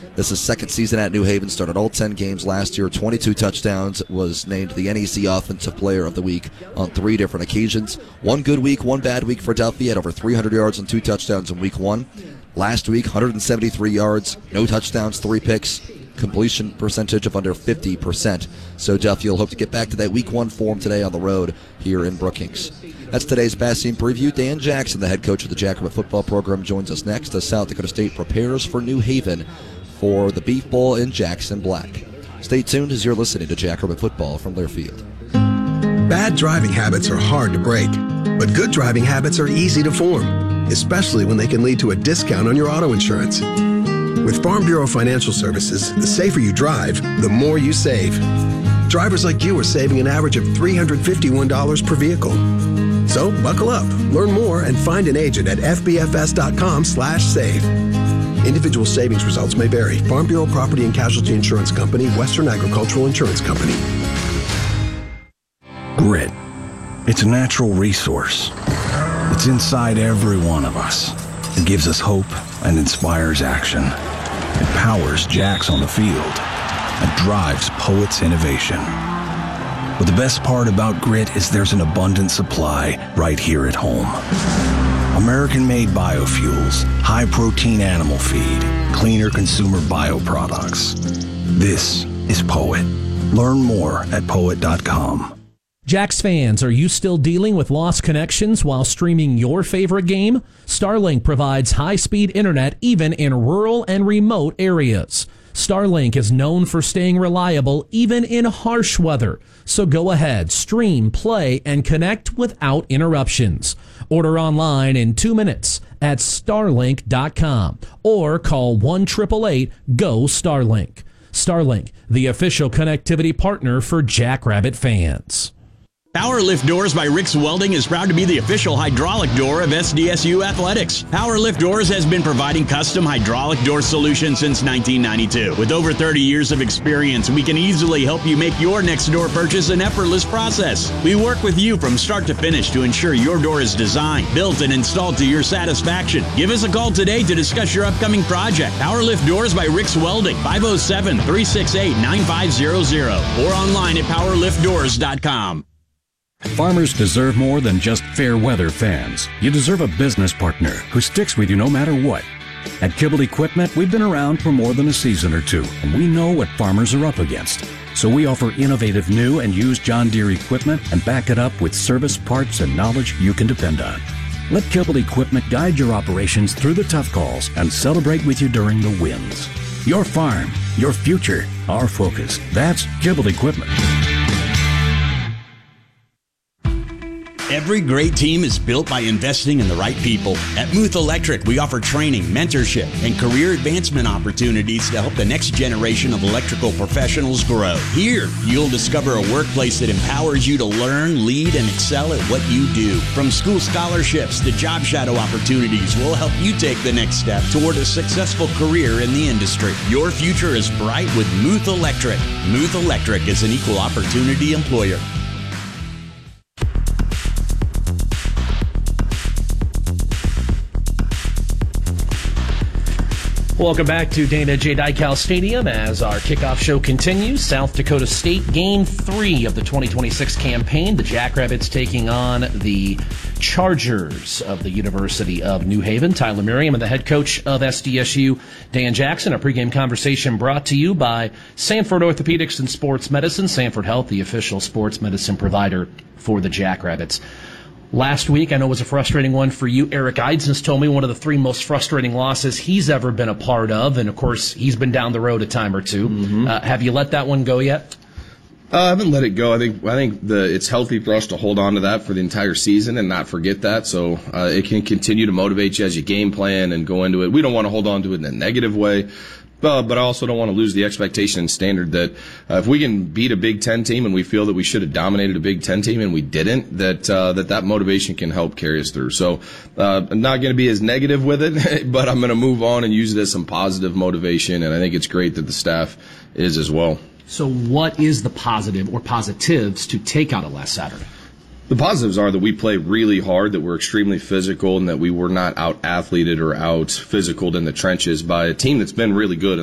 This is second season at New Haven, started all 10 games last year, 22 touchdowns, was named the NEC Offensive Player of the Week on 3 different occasions. One good week, one bad week for Duffy, had over 300 yards and 2 touchdowns in week 1. Last week, 173 yards, no touchdowns, 3 picks, completion percentage of under 50%. So Duffy will hope to get back to that week 1 form today on the road here in Brookings. That's today's Bass Team Preview. Dan Jackson, the head coach of the Jackrabbit football program, joins us next as South Dakota State prepares for New Haven for the Beef Bowl in Jackson Black. Stay tuned as you're listening to Jackrabbit football from Learfield. Bad driving habits are hard to break, but good driving habits are easy to form, especially when they can lead to a discount on your auto insurance. With Farm Bureau Financial Services, the safer you drive, the more you save. Drivers like you are saving an average of $351 per vehicle. So buckle up, learn more, and find an agent at fbfs.com/save. Individual savings results may vary. Farm Bureau Property and Casualty Insurance Company, Western Agricultural Insurance Company. Grit. It's a natural resource. It's inside every one of us. It gives us hope and inspires action. It powers Jacks on the field and drives Poet's innovation. But the best part about Grit is there's an abundant supply right here at home. American-made biofuels, high-protein animal feed, cleaner consumer bioproducts. This is Poet. Learn more at poet.com. Jacks fans, are you still dealing with lost connections while streaming your favorite game? Starlink provides high-speed internet even in rural and remote areas. Starlink is known for staying reliable even in harsh weather. So go ahead, stream, play, and connect without interruptions. Order online in 2 minutes at starlink.com or call 1-888-GO-STARLINK. Starlink, the official connectivity partner for Jackrabbit fans. Power Lift Doors by Rick's Welding is proud to be the official hydraulic door of SDSU Athletics. Power Lift Doors has been providing custom hydraulic door solutions since 1992. With over 30 years of experience, we can easily help you make your next door purchase an effortless process. We work with you from start to finish to ensure your door is designed, built, and installed to your satisfaction. Give us a call today to discuss your upcoming project. Power Lift Doors by Rick's Welding, 507-368-9500, or online at powerliftdoors.com. Farmers deserve more than just fair weather fans. You deserve a business partner who sticks with you no matter what. At Kibble Equipment, we've been around for more than a season or two, and we know what farmers are up against. So we offer innovative new and used John Deere equipment and back it up with service, parts, and knowledge you can depend on. Let Kibble Equipment guide your operations through the tough calls and celebrate with you during the wins. Your farm, your future, our focus. That's Kibble Equipment. Every great team is built by investing in the right people. At Muth Electric, we offer training, mentorship, and career advancement opportunities to help the next generation of electrical professionals grow. Here, you'll discover a workplace that empowers you to learn, lead, and excel at what you do. From school scholarships to job shadow opportunities, we'll help you take the next step toward a successful career in the industry. Your future is bright with Muth Electric. Muth Electric is an equal opportunity employer. Welcome back to Dana J. Dykhouse Stadium as our kickoff show continues. South Dakota State, Game 3 of the 2026 campaign. The Jackrabbits taking on the Chargers of the University of New Haven. Tyler Merriam and the head coach of SDSU, Dan Jackson. A pregame conversation brought to you by Sanford Orthopedics and Sports Medicine. Sanford Health, the official sports medicine provider for the Jackrabbits. Last week, I know it was a frustrating one for you. Eric Eidsness told me one of the 3 most frustrating losses he's ever been a part of, and of course, he's been down the road a time or two. Mm-hmm. Have you let that one go yet? I haven't let it go. I think it's healthy for us to hold on to that for the entire season and not forget that. So it can continue to motivate you as you game plan and go into it. We don't want to hold on to it in a negative way. But I also don't want to lose the expectation and standard that if we can beat a Big Ten team and we feel that we should have dominated a Big Ten team and we didn't, that motivation can help carry us through. So I'm not going to be as negative with it, but I'm going to move on and use it as some positive motivation, and I think it's great that the staff is as well. So what is the positive or positives to take out of last Saturday? The positives are that we play really hard, that we're extremely physical, and that we were not out-athleted or out-physicaled in the trenches by a team that's been really good